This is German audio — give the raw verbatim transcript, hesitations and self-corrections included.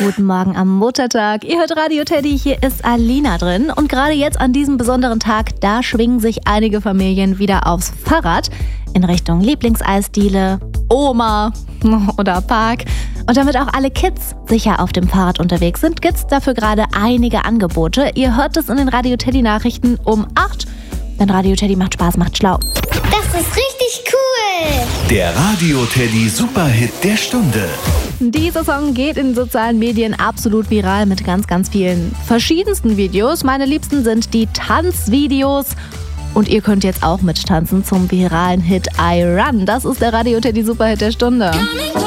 Guten Morgen am Muttertag. Ihr hört Radio Teddy, hier ist Alina drin. Und gerade jetzt an diesem besonderen Tag, da schwingen sich einige Familien wieder aufs Fahrrad in Richtung Lieblingseisdiele, Oma oder Park. Und damit auch alle Kids sicher auf dem Fahrrad unterwegs sind, gibt's dafür gerade einige Angebote. Ihr hört es in den Radio Teddy Nachrichten um acht. Denn Radio Teddy macht Spaß, macht schlau. Das ist richtig cool. Der Radio Teddy Superhit der Stunde. Dieser Song geht in den sozialen Medien absolut viral mit ganz, ganz vielen verschiedensten Videos. Meine liebsten sind die Tanzvideos. Und ihr könnt jetzt auch mittanzen zum viralen Hit I Run. Das ist der Radio Teddy Superhit der Stunde.